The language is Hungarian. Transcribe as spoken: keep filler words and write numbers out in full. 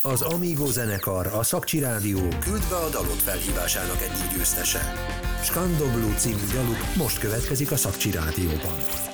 Az Amigo zenekar, a Szakcsi Rádió küld be a dalot felhívásának egyik győztese. Skandoblu című daluk most következik a Szakcsi Rádióban.